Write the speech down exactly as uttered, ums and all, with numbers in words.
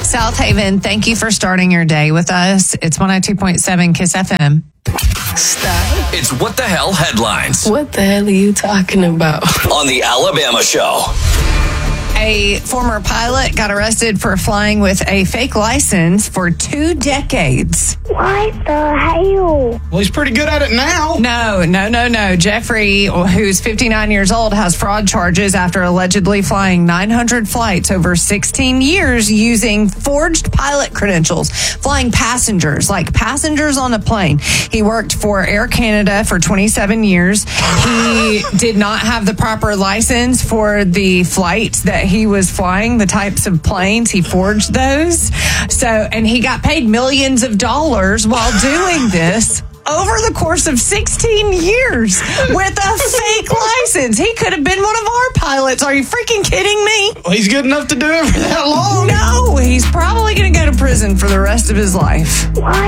South Haven, thank you for starting your day with us. It's one oh two point seven Kiss F M. Stop. It's What the Hell Headlines. What the hell are you talking about? On the Alabama Show. A former pilot got arrested for flying with a fake license for two decades. What the hell? Well, he's pretty good at it now. No, no, no, no. Jeffrey, who's fifty-nine years old, has fraud charges after allegedly flying nine hundred flights over sixteen years using forged pilot credentials, flying passengers, like passengers on a plane. He worked for Air Canada for twenty-seven years. He did not have the proper license for the flights that he was flying, the types of planes. He forged those. So, and he got paid millions of dollars while doing this over the course of sixteen years with a fake license. He could have been one of our pilots. Are you freaking kidding me? Well, he's good enough to do it for that long. No, he's probably going to go to prison for the rest of his life. What